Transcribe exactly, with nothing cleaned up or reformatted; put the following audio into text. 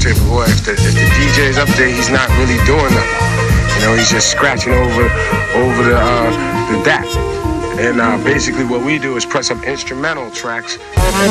trip, or if the, if the D J's up there, he's not really doing nothing. You know, he's just scratching over over the uh, the D A C. And uh, basically what we do is press up instrumental tracks.